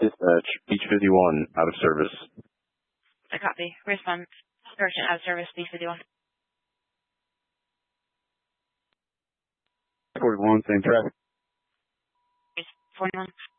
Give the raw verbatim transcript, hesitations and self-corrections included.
Dispatch, Beach fifty-one, out of service. I copy. Response. Urgent out of service, Beach fifty-one. forty-one, same traffic. forty-one.